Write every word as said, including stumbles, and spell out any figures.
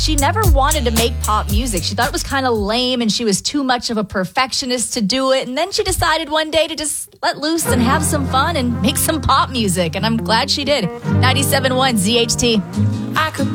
she never wanted to make pop music. She thought it was kind of lame and she was too much of a perfectionist to do it. And then she decided one day to just let loose and have some fun and make some pop music. And I'm glad she did. ninety-seven point one Z H T. I could